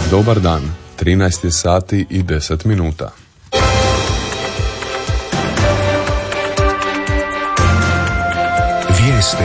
Dobar dan, 13 je sati i 10 minuta. Vijesti.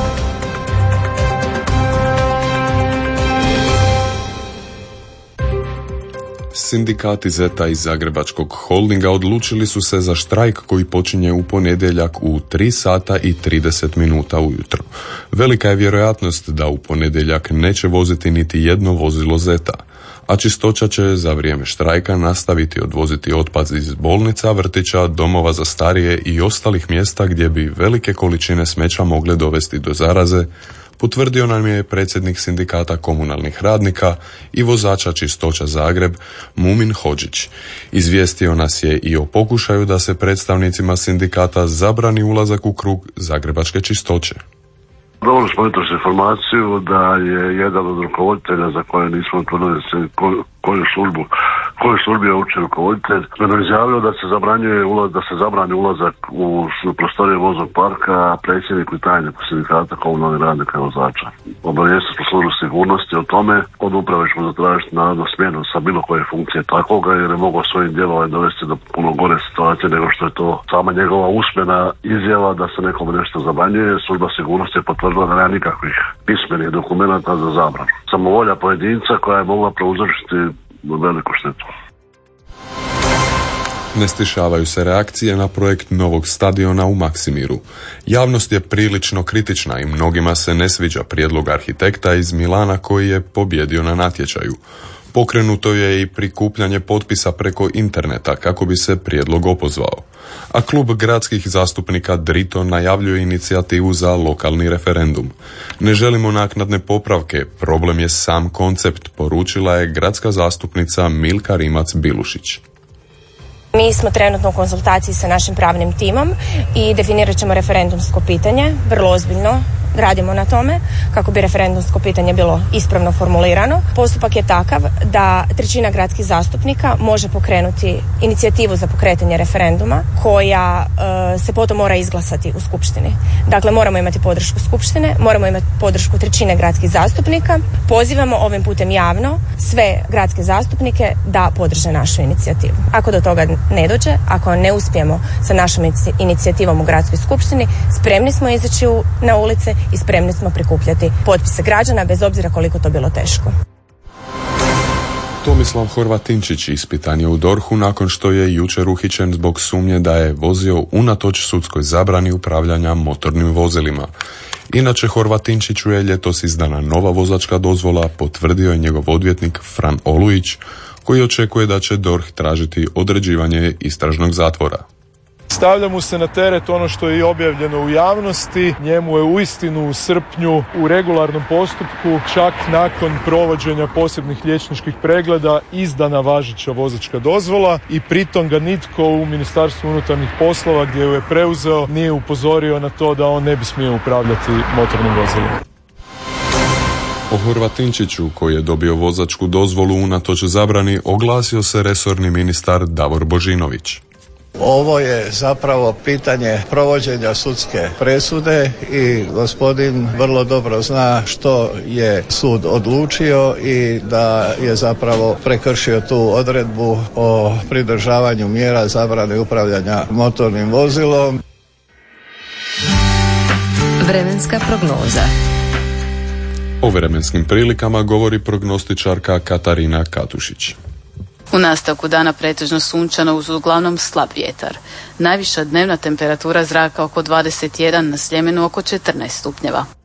Sindikati Zeta iz Zagrebačkog holdinga odlučili su se za štrajk koji počinje u ponedjeljak u 3 sata i 30 minuta ujutro. Velika je vjerojatnost da u ponedjeljak neće voziti niti jedno vozilo Zeta, a Čistoća će za vrijeme štrajka nastaviti odvoziti otpad iz bolnica, vrtića, domova za starije i ostalih mjesta gdje bi velike količine smeća mogle dovesti do zaraze, potvrdio nam je predsjednik sindikata komunalnih radnika i vozača Čistoća Zagreb, Mumin Hodžić. Izvijestio nas je i o pokušaju da se predstavnicima sindikata zabrani ulazak u krug zagrebačke čistoće. Dobro smo jutros informaciju da je jedan od rukovoditelja za koje nismo utvrdili koju službi je uopće rukovoditelj, izjavio da se zabrani ulazak u prostorije voznog parka predsjedniku i tajniku sindikata komunalnih radnika i vozača. Obavijestili smo službu sigurnosti o tome, od uprave ćemo zatražiti naravno smjenu sa bilo koje funkcije takvoga, jer je mogao svojim djelovanjem dovesti do puno gore situacije nego što je to sama njegova usmena izjava da se nekome nešto zabranjuje. Služba sigurnosti je potvrdila da nema nikakvih pismenih dokumenata za zabranu. Samovolja pojedinca koja je mogla prouzročiti veliku štetu. Ne stišavaju se reakcije na projekt novog stadiona u Maksimiru. Javnost je prilično kritična i mnogima se ne sviđa prijedlog arhitekta iz Milana koji je pobjedio na natječaju. Pokrenuto je i prikupljanje potpisa preko interneta kako bi se prijedlog opozvao. A klub gradskih zastupnika Drito najavljuje inicijativu za lokalni referendum. Ne želimo naknadne popravke, problem je sam koncept, poručila je gradska zastupnica Milka Rimac-Bilušić. Mi smo trenutno u konzultaciji sa našim pravnim timom i definirat ćemo referendumsko pitanje, vrlo ozbiljno radimo na tome kako bi referendumsko pitanje bilo ispravno formulirano. Postupak je takav da 1/3 gradskih zastupnika može pokrenuti inicijativu za pokretanje referenduma koja se potom mora izglasati u skupštini. Dakle, moramo imati podršku skupštine, moramo imati podršku 1/3 gradskih zastupnika. Pozivamo ovim putem javno sve gradske zastupnike da podrže našu inicijativu. Ako do toga ne dođe, ako ne uspijemo sa našom inicijativom u gradskoj skupštini, spremni smo izaći na ulice i spremni smo prikupljati potpise građana bez obzira koliko to bilo teško. Tomislav Horvatinčić ispitan je u DORH-u nakon što je jučer uhićen zbog sumnje da je vozio unatoč sudskoj zabrani upravljanja motornim vozilima. Inače, Horvatinčiću je ljetos izdana nova vozačka dozvola, potvrdio je njegov odvjetnik Fran Olujić, koji očekuje da će DORH tražiti određivanje istražnog zatvora. Stavlja mu se na teret ono što je i objavljeno u javnosti. Njemu je uistinu u srpnju u regularnom postupku, čak nakon provođenja posebnih liječničkih pregleda, izdana važeća vozačka dozvola i pritom ga nitko u Ministarstvu unutarnjih poslova gdje ju je preuzeo nije upozorio na to da on ne bi smio upravljati motornim vozilom. O Horvatinčiću, koji je dobio vozačku dozvolu unatoč zabrani, oglasio se resorni ministar Davor Božinović. Ovo je zapravo pitanje provođenja sudske presude i gospodin vrlo dobro zna što je sud odlučio i da je zapravo prekršio tu odredbu o pridržavanju mjera zabrane upravljanja motornim vozilom. Vremenska prognoza. O vremenskim prilikama govori prognostičarka Katarina Katušić. U nastavku dana pretežno sunčano uz uglavnom slab vjetar. Najviša dnevna temperatura zraka oko 21, na Sljemenu oko 14 stupnjeva.